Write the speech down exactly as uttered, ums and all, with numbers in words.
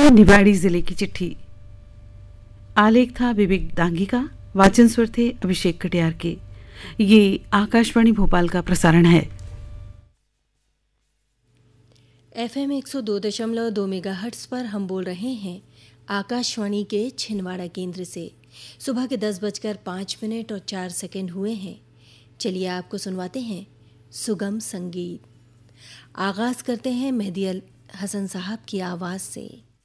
निवाड़ी जिले की चिट्ठी। आलेख था विवेक दांगी का, वाचन स्वर थे अभिषेक कटियार के। ये आकाशवाणी भोपाल का प्रसारण है। एफएम एक सौ दो दशमलव दो मेगाहर्ट्ज पर हम बोल रहे हैं आकाशवाणी के छिंदवाड़ा केंद्र से। सुबह के दस बजकर पाँच मिनट और चार सेकंड हुए हैं। चलिए आपको सुनवाते हैं सुगम संगीत। आगाज करते हैं मेहदी हसन साहब की आवाज़ से।